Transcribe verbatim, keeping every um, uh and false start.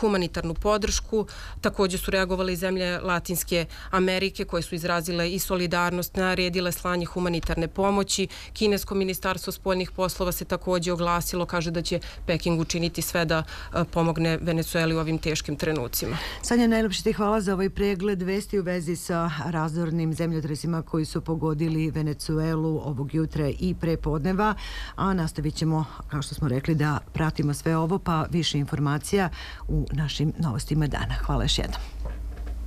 humanitarnu podršku. Također su reagovali i zemlje Latinske Amerike koje su izrazile i solidarnost, naredile slanje humanitarne pomoći. Kinesko ministarstvo spoljnih poslova se također oglasilo, kaže da će Peking učiniti sve da pomogne Venecueli u ovim teškim trenucima. Sanja, najlepše ti hvala za ovaj pregled vesti u vezi sa razornim zemljotresima koji su pogodili Venecuelu ovog jutra i prepodneva, a nastavit ćemo, kao što smo rekli, da pratimo sve ovo, pa više informacija u našim novostima dana. Hvala još jednom.